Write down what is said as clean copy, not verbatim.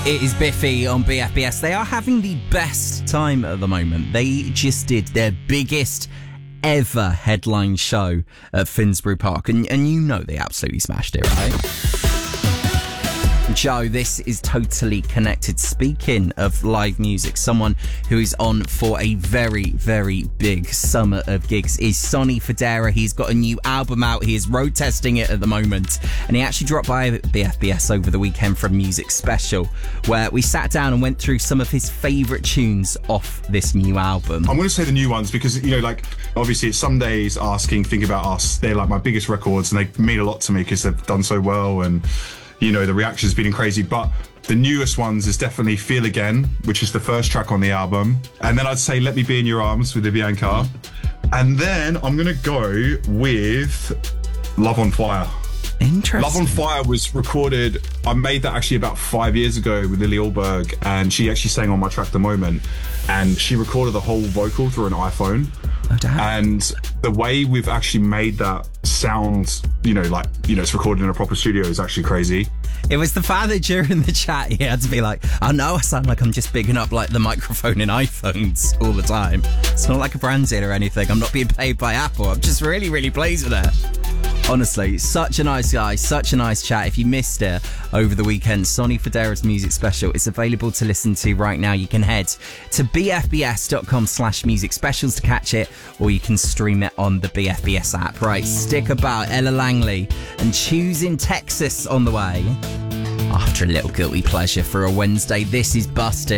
It is Biffy on BFBS. They are having the best time at the moment. They just did their biggest ever headline show at Finsbury Park. And you know they absolutely smashed it, right? Joe, this is totally connected. Speaking of live music, someone who is on for a very, very big summer of gigs is Sonny Fodera. He's got a new album out. He is road testing it at the moment. And he actually dropped by BFBS over the weekend for a music special where we sat down and went through some of his favourite tunes off this new album. I'm going to say the new ones because, you know, like, obviously it's Some Days, Asking, Think About Us. They're like my biggest records and they mean a lot to me because they've done so well and, you know, the reaction's been crazy. But the newest ones is definitely Feel Again, which is the first track on the album. And then I'd say Let Me Be in Your Arms with Vivian Carr. And then I'm going to go with Love on Fire. Interesting. Love on Fire was recorded, I made that actually about 5 years ago with Lily Alberg, and she actually sang on my track The Moment, and she recorded the whole vocal through an iPhone. Oh, damn. And the way we've actually made that sound, it's recorded in a proper studio is actually crazy. It was the fact that during the chat he had to be like, I know I sound like I'm just bigging up like the microphone in iPhones all the time. It's not like a brand deal or anything. I'm not being paid by Apple. I'm just really, really pleased with it. Honestly, such a nice guy, such a nice chat. If you missed it over the weekend, Sonny Fodera's music special is available to listen to right now. You can head to bfbs.com/music specials to catch it, or you can stream it on the BFBS app. Right, stick about. Ella Langley and Choosing Texas on the way. After a little guilty pleasure for a Wednesday, this is Busted.